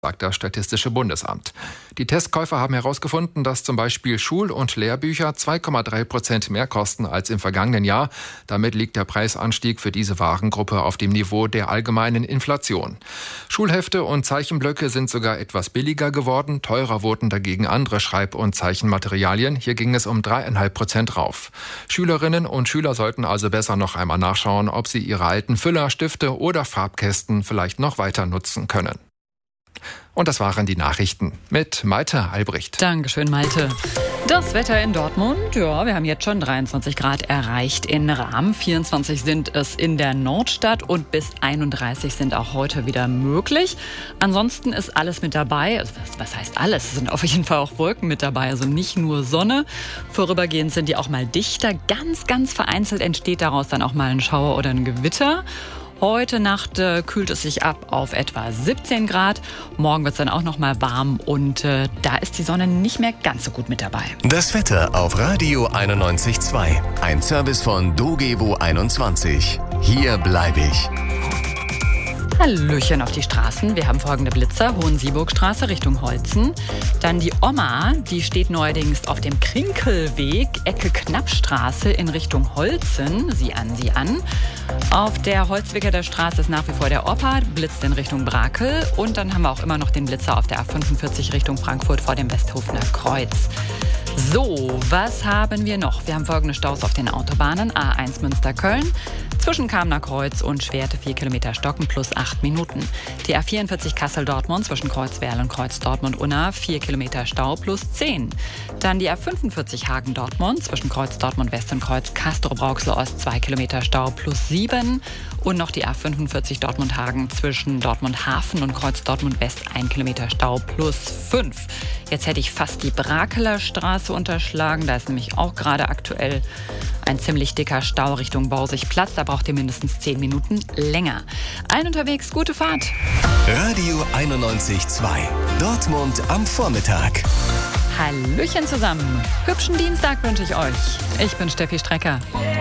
sagt das Statistische Bundesamt. Die Testkäufer haben herausgefunden, dass zum Beispiel Schul- und Lehrbücher 2,3% mehr kosten als im vergangenen Jahr. Damit liegt der Preisanstieg für diese Warengruppe auf dem Niveau der allgemeinen Inflation. Schulhefte und Zeichenblöcke sind sogar etwas billiger geworden. Teurer wurden dagegen andere Schreib- und Zeichenmaterialien. Hier ging es um 3,5% rauf. Schülerinnen und Schüler sollten also besser noch einmal nachschauen, ob sie ihre alten Füller, Stifte oder Farbkästen vielleicht noch weiter nutzen können. Und das waren die Nachrichten mit Malte Albrecht. Dankeschön, Malte. Das Wetter in Dortmund, ja, wir haben jetzt schon 23 Grad erreicht in Rahm. 24 sind es in der Nordstadt und bis 31 sind auch heute wieder möglich. Ansonsten ist alles mit dabei. Also was heißt alles? Es sind auf jeden Fall auch Wolken mit dabei, also nicht nur Sonne. Vorübergehend sind die auch mal dichter. Ganz vereinzelt entsteht daraus dann auch mal ein Schauer oder ein Gewitter. Heute Nacht kühlt es sich ab auf etwa 17 Grad. Morgen wird es dann auch noch mal warm und da ist die Sonne nicht mehr ganz so gut mit dabei. Das Wetter auf Radio 91.2. Ein Service von Dogevo 21. Hier bleibe ich. Hallöchen auf die Straßen. Wir haben folgende Blitzer. Hohensieburgstraße Richtung Holzen. Dann die Oma, die steht neuerdings auf dem Krinkelweg, Ecke Knappstraße in Richtung Holzen. Sieh an. Auf der Holzwicker der Straße ist nach wie vor der Opa, blitzt in Richtung Brakel. Und dann haben wir auch immer noch den Blitzer auf der A45 Richtung Frankfurt vor dem Westhofener Kreuz. So, was haben wir noch? Wir haben folgende Staus auf den Autobahnen. A1 Münster-Köln. Zwischen Kamener Kreuz und Schwerte 4 Kilometer Stocken plus 8 Minuten. Die A44 Kassel-Dortmund zwischen Kreuzwerl und Kreuz-Dortmund-Unna 4 Kilometer Stau plus 10. Dann die A45 Hagen-Dortmund zwischen Kreuz-Dortmund-West und Kreuz-Castro-Brauxel-Ost 2 Kilometer Stau plus 7. Und noch die A45 Dortmund-Hagen zwischen Dortmund-Hafen und Kreuz-Dortmund-West 1 Kilometer Stau plus 5. Jetzt hätte ich fast die Brakeler Straße unterschlagen. Da ist nämlich auch gerade aktuell ein ziemlich dicker Stau Richtung Borsigplatz. Da braucht ihr mindestens 10 Minuten länger. Allen unterwegs, gute Fahrt. Radio 91.2. Dortmund am Vormittag. Hallöchen zusammen. Hübschen Dienstag wünsche ich euch. Ich bin Steffi Strecker.